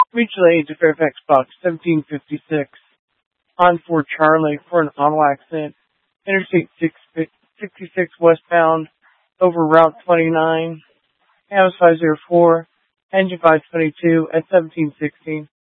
Mutual aid to Fairfax Box 1756. On for Charlie for an auto accident. Interstate 66 westbound over Route 29. House 504. Engine 522 at 1716.